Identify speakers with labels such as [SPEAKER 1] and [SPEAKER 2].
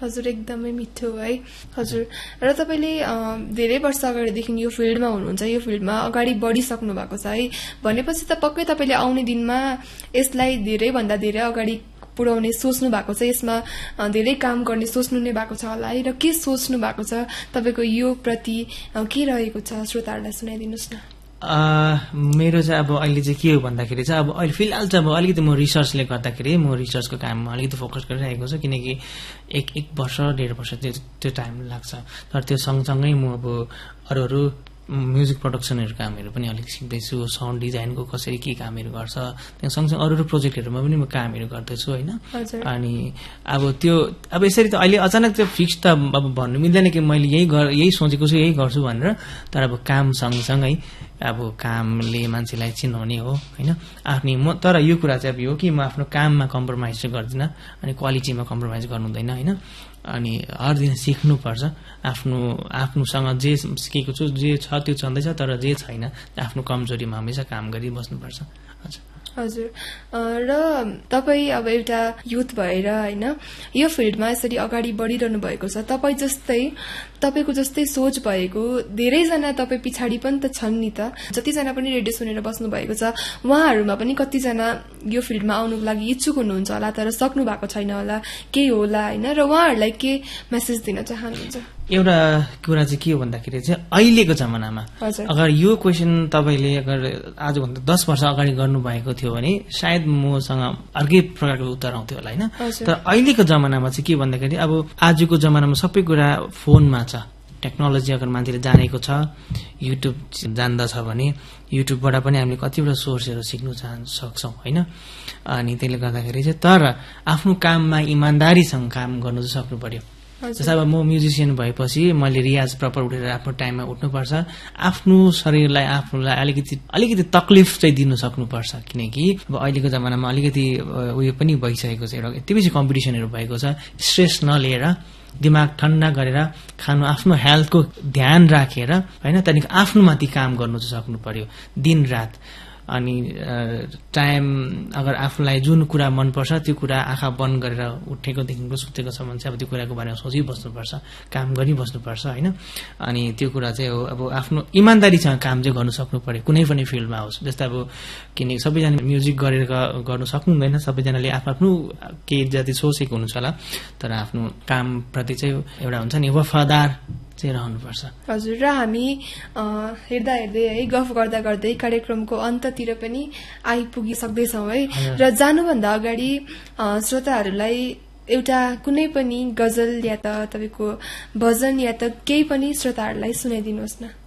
[SPEAKER 1] हजुर एकदमै मिठो है हजुर। र तपाईले धेरै वर्ष अगाडिदेखि यो फिल्डमा हुनुहुन्छ, यो फिल्डमा अगाडि बढिसक्नु भएको छ है भनेपछि त पक्कै तपाईले आउने दिनमा यसलाई धेरै भन्दा धेरै अगाडि पुर्याउने सोच्नु भएको छ, यसमा धेरै काम गर्ने सोच्नु नै भएको छ होला है। र के सोच्नु भएको छ तपाईको यो प्रति के रहेको छ श्रोताहरूलाई सुनाइदिनुस् न।
[SPEAKER 2] मेरो चाहिँ अब अहिले चाहिँ के हो भन्दाखेरि चाहिँ अब अहिले फिलहाल चाहिँ अब अलिकति म रिसर्चले गर्दाखेरि म रिसर्चको काममा अलिकति फोकस गरिरहेको छु, किनकि एक वर्ष 1.5 वर्ष त्यो टाइम लाग्छ। तर त्यो सँगसँगै म अब अरू म्युजिक प्रोडक्सनहरू कामहरू पनि अलिक सिक्दैछु, साउन्ड डिजाइनको कसरी के कामहरू गर्छ, त्यहाँ सँगसँगै अरू प्रोजेक्टहरूमा पनि म कामहरू गर्दैछु होइन। अनि अब त्यो अब यसरी त अहिले अचानक त्यो फिक्स त अब भन्नु मिल्दैन कि मैले यही सोचेको छु यही गर्छु भनेर। तर अब काम सँगसँगै अब कामले मान्छेलाई चिनाउने हो होइन। तर यो कुरा चाहिँ अब यो कि म आफ्नो काममा कम्प्रोमाइज चाहिँ गर्दिनँ अनि क्वालिटीमा कम्प्रोमाइज गर्नु हुँदैन होइन। अनि हर दिन सिक्नुपर्छ, आफ्नोसँग जे सिकेको छु जे छ त्यो छँदैछ, तर जे छैन आफ्नो कमजोरीमा हमेसा काम गरिबस्नुपर्छ।
[SPEAKER 1] हजुर। र तपाईँ अब एउटा युथ भएर होइन यो फिल्डमा यसरी अगाडि बढिरहनु भएको छ, तपाईँको जस्तै सोच भएको धेरैजना तपाईँ पछाडि पनि त छन् नि त। जतिजना पनि रेडियो सुनेर बस्नु भएको छ उहाँहरूमा पनि कतिजना यो फिल्डमा आउनुको लागि इच्छुक हुनुहुन्छ होला तर सक्नु भएको छैन होला, केही होला होइन। र उहाँहरूलाई के मेसेज दिन चाहनुहुन्छ?
[SPEAKER 2] एउटा कुरा चाहिँ के हो भन्दाखेरि चाहिँ अहिलेको जमानामा अगर यो क्वेसन तपाईँले अगर आजभन्दा 10 वर्ष अगाडि गर्नुभएको थियो भने सायद मसँग अर्कै प्रकारको उत्तर आउँथ्यो होला होइन। तर अहिलेको जमानामा चाहिँ के भन्दाखेरि अब आजको जमानामा सबै कुरा फोनमा छ, टेक्नोलोजी अगर मान्छेले जानेको छ, युट्युब जान्दछ भने युट्युबबाट पनि हामीले कतिवटा सोर्सहरू सिक्नु सक्छौँ होइन। अनि त्यसले गर्दाखेरि चाहिँ तर आफ्नो काममा इमान्दारीसँग काम गर्नु चाहिँ सक्नु पर्यो। जस्तै अब म म्युजिसियन भएपछि मैले रियाज प्रपर उठेर आफ्नो टाइममा उठ्नुपर्छ, आफ्नो शरीरलाई आफूलाई अलिकति तकलिफ चाहिँ दिनु सक्नुपर्छ, किनकि अब अहिलेको जमानामा अलिकति उयो पनि भइसकेको छ, एउटा यति बेसी कम्पिटिसनहरू भएको छ। स्ट्रेस नलिएर दिमाग ठन्डा गरेर खानु, आफ्नो हेल्थको ध्यान राखेर होइन, त्यहाँदेखि आफ्नो माथि काम गर्नु चाहिँ सक्नु पर्यो दिन रात। अनि टाइम अगर आफूलाई जुन कुरा मनपर्छ त्यो कुरा आँखा बन्द गरेर उठेकोदेखिको सुतेकोसम्म चाहिँ अब त्यो कुराको बारेमा सोचिबस्नुपर्छ, काम गरिबस्नुपर्छ होइन। अनि त्यो कुरा चाहिँ हो अब आफ्नो इमान्दारीसँग काम चाहिँ गर्नु सक्नु पर्यो कुनै पनि फिल्डमा होस्। जस्तै अब किनकि सबैजना म्युजिक गरेर गर्नु सक्नु हुँदैन, सबैजनाले आफ्नो केही जति सोचेको हुन्छ होला, तर आफ्नो कामप्रति चाहिँ एउटा हुन्छ नि वफादार चाहिँ रहनुपर्छ।
[SPEAKER 1] हजुर। र हामी हेर्दा है गफ गर्दा गर्दै कार्यक्रमको अन्ततिर पनि आइपुगिसक्दैछौँ है। र जानुभन्दा अगाडि श्रोताहरूलाई एउटा कुनै पनि गजल या त तपाईँको भजन या त केही पनि श्रोताहरूलाई सुनाइदिनुहोस् न।